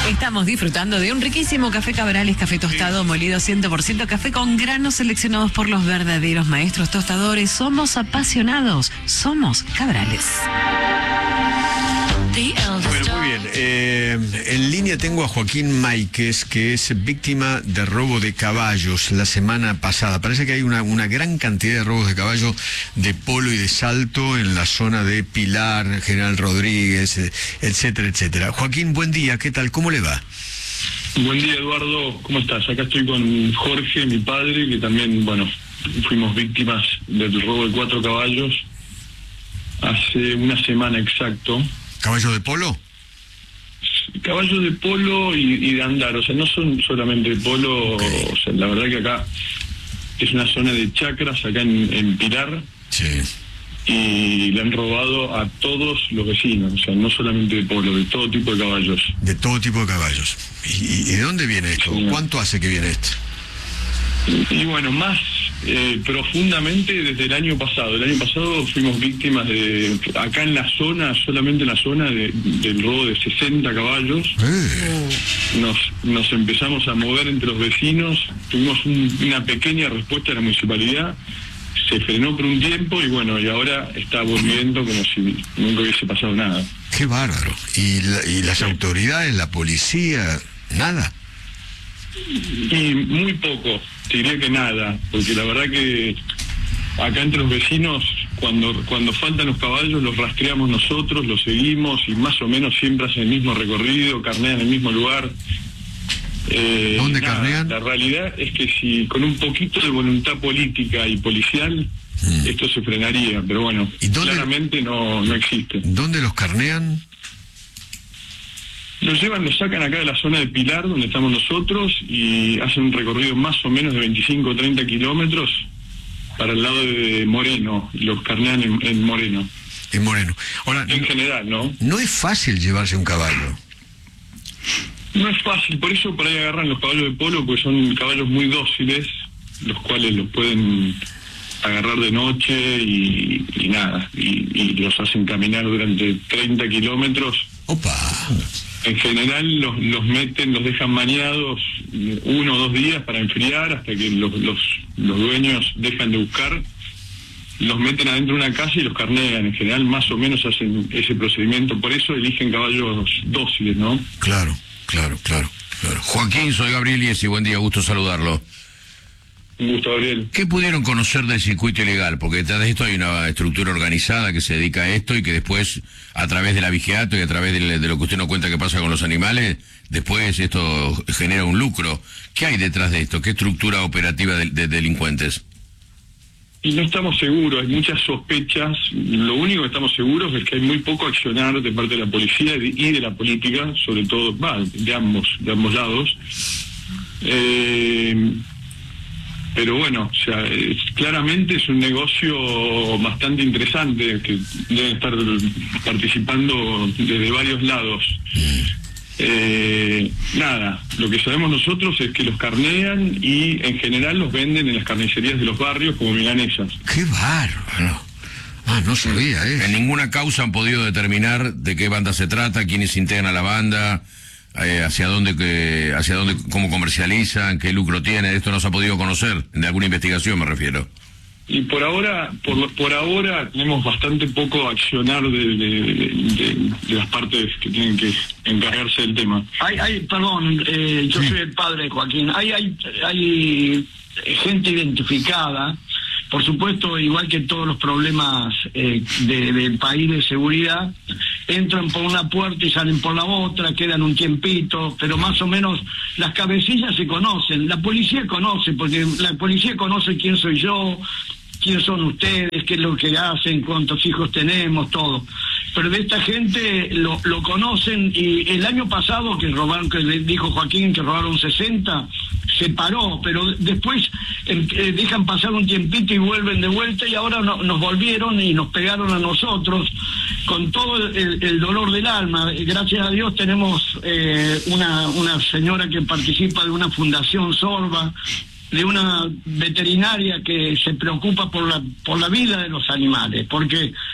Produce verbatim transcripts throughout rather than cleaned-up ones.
Estamos disfrutando de un riquísimo café Cabrales, café tostado, molido cien por ciento, café con granos seleccionados por los verdaderos maestros tostadores. Somos apasionados, somos Cabrales. Bueno, muy bien. Eh, en línea tengo a Joaquín Máiquez, que es víctima de robo de caballos la semana pasada. Parece que hay una, una gran cantidad de robos de caballos de polo y de salto en la zona de Pilar, General Rodríguez, etcétera, etcétera. Joaquín, buen día. ¿Qué tal? ¿Cómo le va? Buen día, Eduardo. ¿Cómo estás? Acá estoy con Jorge, mi padre, que también, bueno, fuimos víctimas del robo de cuatro caballos hace una semana exacto. ¿Caballo de polo? Caballos de polo y, y de andar, o sea, no son solamente de polo, okay. O sea, la verdad que acá es una zona de chacras, acá en, en Pilar, sí. Y le han robado a todos los vecinos, o sea, no solamente de polo, de todo tipo de caballos. De todo tipo de caballos. ¿Y, y de dónde viene esto? Sí. ¿Cuánto hace que viene esto? Y, y bueno, más eh, profundamente desde el año pasado. El año pasado fuimos víctimas de, acá en la zona, solamente en la zona, de, del robo de sesenta caballos. Eh. Nos, nos empezamos a mover entre los vecinos, tuvimos un, una pequeña respuesta de la municipalidad, se frenó por un tiempo y bueno, y ahora está volviendo como si nunca hubiese pasado nada. Qué bárbaro. ¿Y, la, y las autoridades, la policía, nada? Y muy poco, te diría que nada, porque la verdad que acá entre los vecinos, cuando cuando faltan los caballos, los rastreamos nosotros, los seguimos y más o menos siempre hacen el mismo recorrido, carnean en el mismo lugar. Eh, ¿Dónde nada, carnean? La realidad es que si con un poquito de voluntad política y policial, mm. esto se frenaría, pero bueno, ¿Y dónde, claramente no, no existe. ¿Dónde los carnean? Los llevan, los sacan acá de la zona de Pilar, donde estamos nosotros, y hacen un recorrido más o menos de veinticinco o treinta kilómetros para el lado de Moreno, y los carnean en, en Moreno. En Moreno. Ahora, en no, general, ¿no? No es fácil llevarse un caballo. No es fácil, por eso por ahí agarran los caballos de polo, porque son caballos muy dóciles, los cuales los pueden agarrar de noche y, y nada, y, y los hacen caminar durante treinta kilómetros. ¡Opa! En general los, los meten, los dejan maniados uno o dos días para enfriar hasta que los, los, los dueños dejan de buscar, los meten adentro de una casa y los carnean. En general más o menos hacen ese procedimiento, por eso eligen caballos dóciles, ¿no? Claro, claro, claro, claro. Joaquín, soy Gabriel Iesi, buen día, gusto saludarlo. Un gusto, Gabriel. ¿Qué pudieron conocer del circuito ilegal? Porque detrás de esto hay una estructura organizada que se dedica a esto y que después, a través de la vigiato y a través de, de lo que usted nos cuenta que pasa con los animales, después esto genera un lucro. ¿Qué hay detrás de esto? ¿Qué estructura operativa de, de delincuentes? Y no estamos seguros, hay muchas sospechas. Lo único que estamos seguros es que hay muy poco accionar de parte de la policía y de la política, sobre todo, bah, de ambos, de ambos lados. Eh... Pero bueno, o sea, es, claramente es un negocio bastante interesante que deben estar participando desde varios lados. Eh, nada, lo que sabemos nosotros es que los carnean y en general los venden en las carnicerías de los barrios como milanesas. ¡Qué bárbaro! Ah, no sabía, ¿eh? En ninguna causa han podido determinar de qué banda se trata, quiénes integran a la banda, Eh, hacia dónde, que, hacia dónde, cómo comercializan, qué lucro tiene. Esto no se ha podido conocer, de alguna investigación me refiero. Y por ahora, por, por ahora tenemos bastante poco accionar de, de, de, de las partes que tienen que encargarse del tema. Hay, hay perdón, eh, yo sí. soy el padre de Joaquín. Hay, hay, hay gente identificada. Por supuesto, igual que todos los problemas eh, de, del país de seguridad, entran por una puerta y salen por la otra, quedan un tiempito, pero más o menos las cabecillas se conocen. La policía conoce, porque la policía conoce quién soy yo, quién son ustedes, qué es lo que hacen, cuántos hijos tenemos, todo. Pero de esta gente lo, lo conocen, y el año pasado que robaron, que le dijo Joaquín que robaron sesenta, se paró, pero después eh, dejan pasar un tiempito y vuelven de vuelta, y ahora no, nos volvieron y nos pegaron a nosotros con todo el, el dolor del alma. Gracias a Dios tenemos eh, una, una señora que participa de una fundación sorba, de una veterinaria que se preocupa por la por la vida de los animales, porque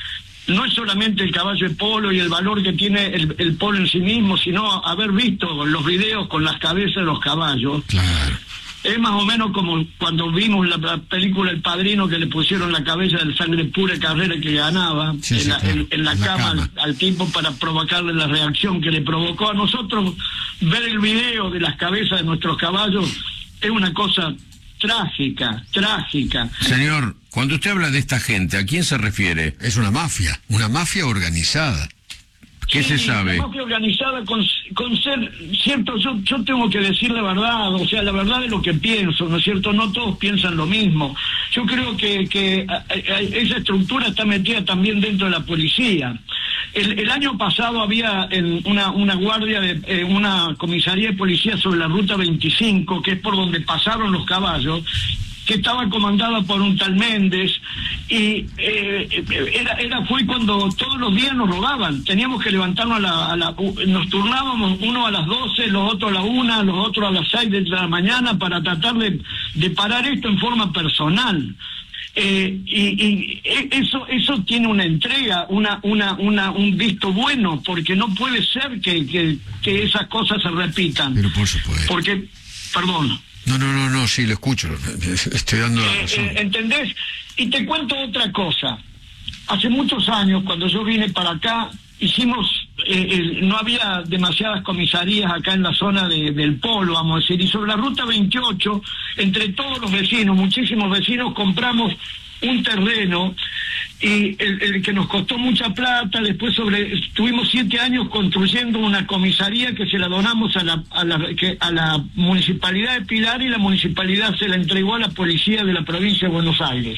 no es solamente el caballo de polo y el valor que tiene el, el polo en sí mismo, sino haber visto los videos con las cabezas de los caballos. Claro. Es más o menos como cuando vimos la, la película El Padrino, que le pusieron la cabeza del Sangre Pura Carrera que ganaba sí, en, sí, la, claro. en, en la en la cama, cama. Al, al tipo para provocarle la reacción que le provocó a nosotros. Ver el video de las cabezas de nuestros caballos es una cosa trágica, trágica. Señor, cuando usted habla de esta gente, ¿a quién se refiere? Es una mafia, una mafia organizada. ¿Qué Sí, se sabe? La mafia organizada con, con ser, cierto, yo, yo tengo que decir la verdad, o sea, la verdad de lo que pienso, ¿no es cierto? No todos piensan lo mismo. Yo creo que, que a, a, esa estructura está metida también dentro de la policía. El, el año pasado había en una, una guardia, de eh, una comisaría de policía sobre la ruta veinticinco, que es por donde pasaron los caballos, que estaba comandada por un tal Méndez, y eh, era, era fue cuando todos los días nos robaban. Teníamos que levantarnos a la, a la... Nos turnábamos, uno a las doce, los otros a la una, los otros a las seis de la mañana, para tratar de, de parar esto en forma personal. Eh, y, y eso eso tiene una entrega, una una una un visto bueno, porque no puede ser que, que, que esas cosas se repitan. Pero por supuesto. Porque, perdón... No, no, no, no, sí, lo escucho, estoy dando la Eh, razón. eh, ¿Entendés? Y te cuento otra cosa. Hace muchos años, cuando yo vine para acá, hicimos, eh, eh, no había demasiadas comisarías acá en la zona de, del Polo, vamos a decir, y sobre la ruta veintiocho, entre todos los vecinos, muchísimos vecinos, compramos un terreno y el, el que nos costó mucha plata. Después sobre estuvimos siete años construyendo una comisaría que se la donamos a la, a la que, a la municipalidad de Pilar, y la municipalidad se la entregó a la policía de la provincia de Buenos Aires.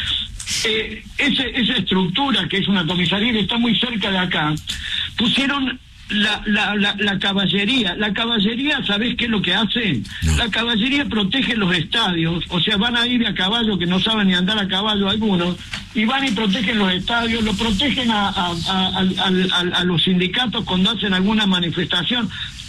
Eh, ese, esa estructura, que es una comisaría que está muy cerca de acá, pusieron La, la, la, la caballería. La caballería, ¿sabés qué es lo que hace? No. La caballería protege los estadios, o sea, van a ir a caballo, que no saben ni andar a caballo algunos, y van y protegen los estadios, lo protegen a, a, a, a, a, a los sindicatos cuando hacen alguna manifestación.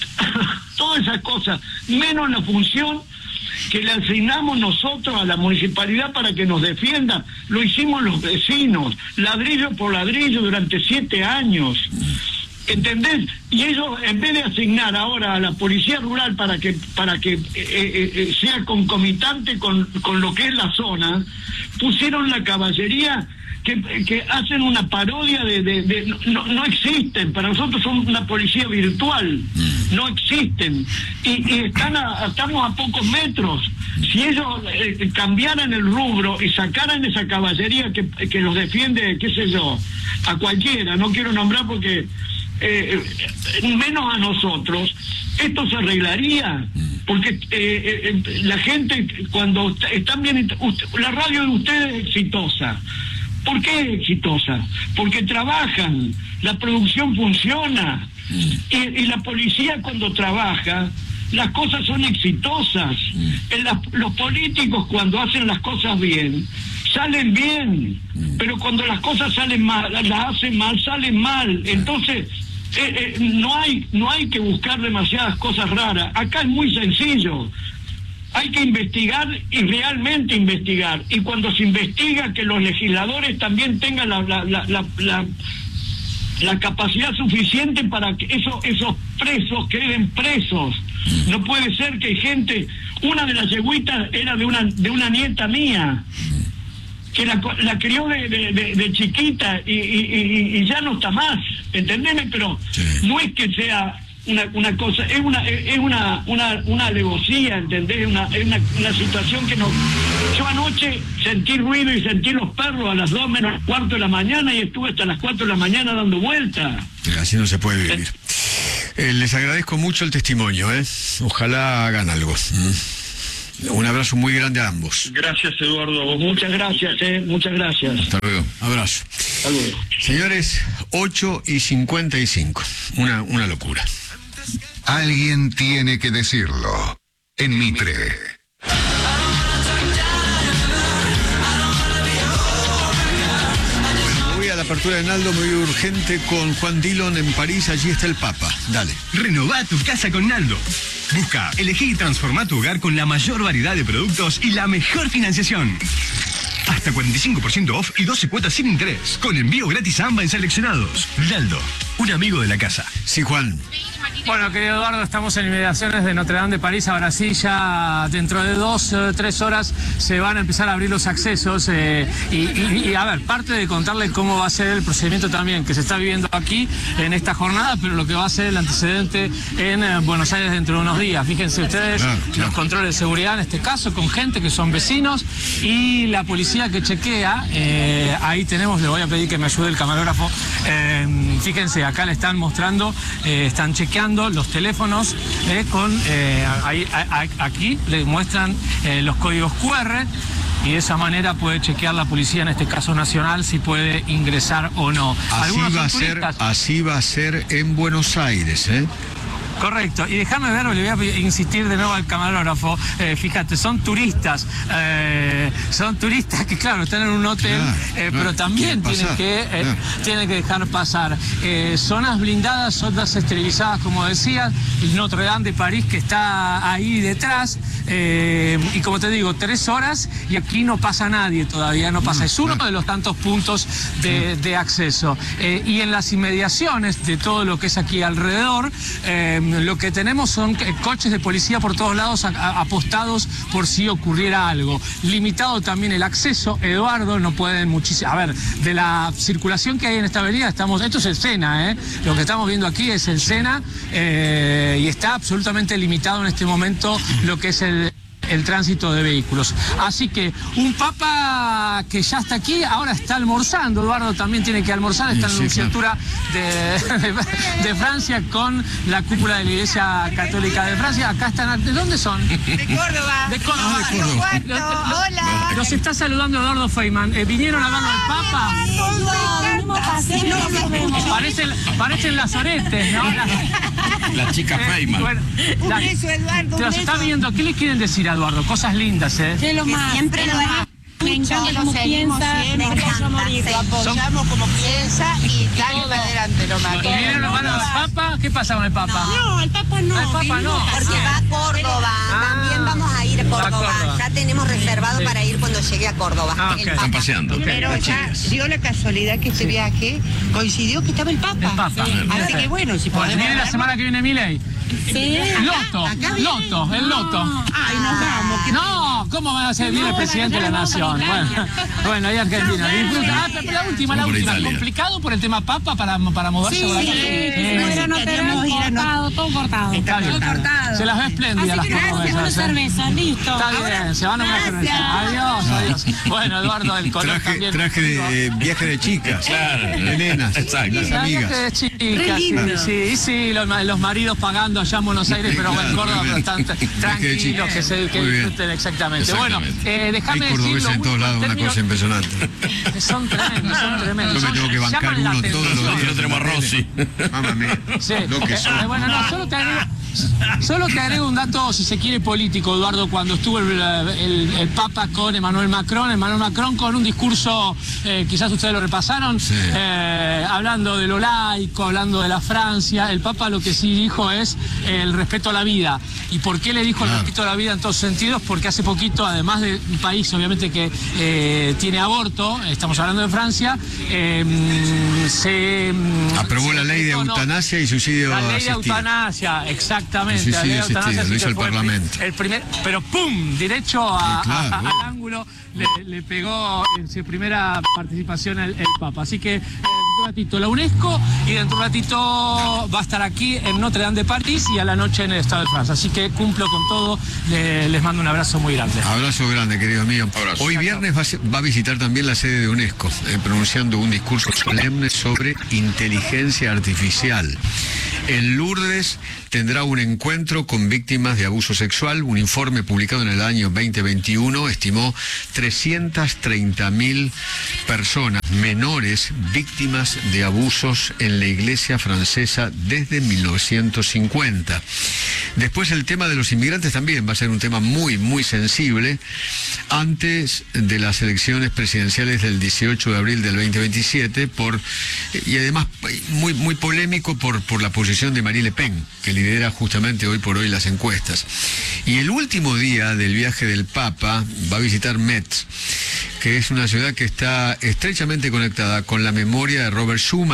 Todas esas cosas, menos la función que le asignamos nosotros a la municipalidad para que nos defienda, lo hicimos los vecinos, ladrillo por ladrillo, durante siete años. ¿Entendés? Y ellos, en vez de asignar ahora a la policía rural para que para que eh, eh, sea concomitante con, con lo que es la zona, pusieron la caballería, que, que hacen una parodia de... de, de no, no existen, para nosotros son una policía virtual, no existen, y, y están a, estamos a pocos metros. Si ellos eh, cambiaran el rubro y sacaran esa caballería que, que los defiende, qué sé yo, a cualquiera, no quiero nombrar porque... Eh, menos a nosotros, esto se arreglaría, porque eh, eh, la gente, cuando están bien, usted, la radio de ustedes es exitosa. ¿Por qué es exitosa? Porque trabajan, la producción funciona, y, y la policía, cuando trabaja, las cosas son exitosas. En la, los políticos, cuando hacen las cosas bien, salen bien, pero cuando las cosas salen mal, las hacen mal, salen mal. Entonces Eh, eh, no hay no hay que buscar demasiadas cosas raras. Acá es muy sencillo. Hay que investigar y realmente investigar. Y cuando se investiga, que los legisladores también tengan la la la la, la, la capacidad suficiente para que eso, esos presos queden presos. No puede ser que gente... Una de las yegüitas era de una de una nieta mía, que la, la crió de, de, de, de chiquita y, y, y ya no está más, ¿entendeme? Pero sí. No es que sea una, una cosa, es una es una una, una alevosía, ¿entendés? Una, es una, una situación que no... Yo anoche sentí ruido y sentí los perros a las dos menos cuarto de la mañana, y estuve hasta las cuatro de la mañana dando vueltas. Así no se puede vivir. Eh, les agradezco mucho el testimonio, ¿eh? Ojalá hagan algo. Mm. Un abrazo muy grande a ambos. Gracias, Eduardo. Muchas gracias, eh, muchas gracias. Hasta luego. Abrazo. Hasta luego. Señores, ocho y cincuenta y cinco. Una, una locura. Alguien tiene que decirlo. En Mitre. Voy a la apertura de Naldo, me voy urgente con Juan Dillon en París. Allí está el Papa. Dale. Renová tu casa con Naldo. Busca, elegí y transforma tu hogar con la mayor variedad de productos y la mejor financiación. Hasta cuarenta y cinco por ciento off y doce cuotas sin interés. Con envío gratis a ambas en seleccionados. Naldo, un amigo de la casa. Sí, Juan. Bueno, querido Eduardo, estamos en inmediaciones de Notre Dame de París. Ahora sí, ya dentro de dos, eh, tres horas se van a empezar a abrir los accesos. Eh, y, y, y, a ver, parte de contarle cómo va a ser el procedimiento también que se está viviendo aquí en esta jornada, pero lo que va a ser el antecedente en eh, Buenos Aires dentro de unos días. Fíjense ustedes, claro, claro. Los controles de seguridad en este caso, con gente que son vecinos y la policía que chequea. Eh, ahí tenemos, le voy a pedir que me ayude el camarógrafo. Eh, fíjense, acá le están mostrando, eh, están chequeando los teléfonos eh, con eh, ahí, a, a, aquí le muestran eh, los códigos cu erre y de esa manera puede chequear la policía, en este caso nacional, si puede ingresar o no. Así va a ser, así va a ser en Buenos Aires, ¿eh? Correcto, y déjame ver, le voy a insistir de nuevo al camarógrafo, eh, fíjate, son turistas, eh, son turistas que claro, están en un hotel, claro, eh, claro, pero también tienen que, eh, claro. tienen que dejar pasar. Eh, zonas blindadas, zonas esterilizadas, como decía, Notre Dame de París que está ahí detrás, eh, y como te digo, tres horas y aquí no pasa nadie todavía, no pasa, es uno de los tantos puntos de, de acceso. Eh, y en las inmediaciones de todo lo que es aquí alrededor, eh, lo que tenemos son coches de policía por todos lados a, a, apostados por si ocurriera algo. Limitado también el acceso, Eduardo, no pueden muchísimo. A ver, de la circulación que hay en esta avenida, estamos, esto es el Sena, ¿eh? Lo que estamos viendo aquí es el Sena eh, y está absolutamente limitado en este momento lo que es el... el tránsito de vehículos. Así que un papa que ya está aquí, ahora está almorzando. Eduardo también tiene que almorzar, está en la Nunciatura de, de, de Francia con la cúpula de la Iglesia Católica de Francia. Acá están, ¿de dónde son? De Córdoba. De Córdoba. Ah, de Córdoba. Los, los, Hola. Los está saludando Eduardo Feynman. Eh, ¿Vinieron a verlo al Papa? Parecen, parecen las oretes, ¿no? Las, la chica eh, Feynman. Bueno, un la, beso, Eduardo. Te los está viendo. ¿Qué le quieren decir a Eduardo? Cosas lindas, ¿eh? Que lo más, siempre lo más. Me encanta como piensa, me encanta, morir, lo apoyamos como piensa y dale para adelante nomás. ¿Vinieron a verlo al Papa? ¿Qué pasa con el Papa? No, el Papa no. El Papa no. Porque va a Córdoba, ah, también vamos a ir a Córdoba. Córdoba. Ya tenemos reservado sí. para ir cuando llegue a Córdoba. Ah, okay. Están paseando. Okay. Pero ya dio la casualidad que este sí. viaje coincidió que estaba el Papa. El Papa. Sí. Así que bueno, si podemos. ¿Viene la semana que viene Milei? Sí. Loto, Loto, el Loto. Ay, nos vamos. No, ¿cómo va a ser bien el presidente de la nación? Bueno, bueno, ahí Argentina. Ah, pero la última, la última. ¿Complicado por el tema Papa para, para moverse? Sí, sí, pero no tenemos cortado, todo cortado. Está bien. Se las ve espléndidas las cosas. Una cerveza, listo. Está bien, se van a una cerveza. Adiós, adiós. Bueno, Eduardo, el color traje, también. Traje de eh, viaje de chicas. Claro. De nenas. Exacto. Las amigas. De chicas, sí, sí, sí, los, los maridos pagando allá en Buenos Aires, pero bueno, en Córdoba, pero están tranquilos, que se que disfruten exactamente. Bueno, eh, déjame decir. Hay cordobeses en todos lados, una cosa impresionante. Son tremendos, son tremendos. Yo me tengo que bancar uno todos los días. Lo tenemos a Rossi. Mamma mía. Sí. Lo que son. Bueno, no, solo te agrego, solo te agrego un dato, si se quiere, político, Eduardo, cuando estuvo el, el, el Papa con Emmanuel Macron, Emmanuel Macron con un discurso, eh, quizás ustedes lo repasaron, sí. eh, hablando de lo laico, hablando de la Francia. El Papa lo que sí dijo es eh, el respeto a la vida. ¿Y por qué le dijo claro. el respeto a la vida en todos sentidos? Porque hace poquito, además de un país obviamente que eh, tiene aborto, estamos hablando de Francia, eh, se aprobó se la ley de eutanasia y suicidio asistido. La ley asistido. de eutanasia, exactamente. El la ley de asistido, eutanasia lo hizo el Parlamento. El, el primer, pero ¡pum! Derecho a, sí, claro, a, a, al ángulo le, le pegó en su primera participación el, el Papa. Así que eh, dentro de un ratito la UNESCO y dentro de un ratito va a estar aquí en Notre Dame de París y a la noche en el Estado de Francia. Así que cumplo con todo, le, les mando un abrazo muy grande. Abrazo grande, querido mío. Abrazo. Hoy viernes va a, va a visitar también la sede de UNESCO, eh, pronunciando un discurso solemne sobre inteligencia artificial. En Lourdes tendrá un encuentro con víctimas de abuso sexual. Un informe publicado en el año veinte veintiuno estimó trescientas treinta mil personas menores víctimas de abusos en la iglesia francesa desde mil novecientos cincuenta. Después el tema de los inmigrantes también va a ser un tema muy, muy sensible antes de las elecciones presidenciales del dieciocho de abril del veinte veintisiete por, y además muy, muy polémico por, por la posición de Marine Le Pen, que lidera justamente hoy por hoy las encuestas. Y el último día del viaje del Papa va a visitar Metz, que es una ciudad que está estrechamente conectada con la memoria de Robert Schumann.